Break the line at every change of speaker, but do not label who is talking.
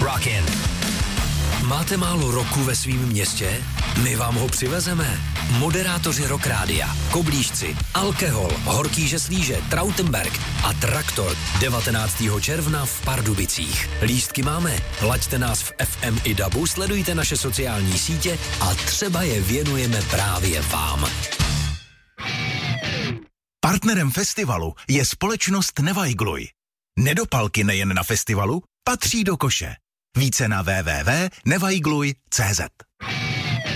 Rockin'. Máte málo roku ve svém městě? My vám ho přivezeme. Moderátoři Rock Rádia, Koblížci, Alkohol, Horký Žeslíže, Trautenberg a Traktor 19. června v Pardubicích. Lístky máme. Laďte nás v FM i DABu, sledujte naše sociální sítě a třeba je věnujeme právě vám.
Partnerem festivalu je společnost Nevajgluj. Nedopalky nejen na festivalu patří do koše. Více na www.nevajgluj.cz.